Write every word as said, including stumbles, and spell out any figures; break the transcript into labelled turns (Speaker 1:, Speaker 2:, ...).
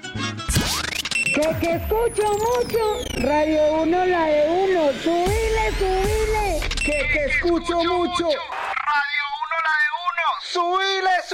Speaker 1: Que, que escucho mucho, Radio Uno, la de uno, subile, subile.
Speaker 2: Que, que escucho mucho, Radio Uno, la de uno, subile.